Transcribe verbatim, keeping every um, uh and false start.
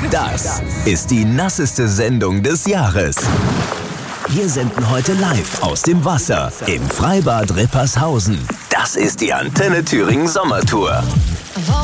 Das ist die nasseste Sendung des Jahres. Wir senden heute live aus dem Wasser im Freibad Rippershausen. Das ist die Antenne Thüringen Sommertour.